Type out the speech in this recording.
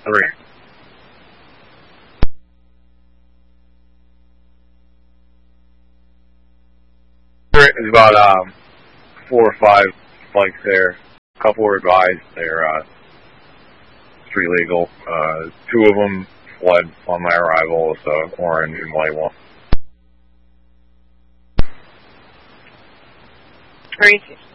3. There's about 4 or 5 bikes there. A couple were advised they're street legal. 2 of them fled on my arrival. It's an orange and white one. Crazy.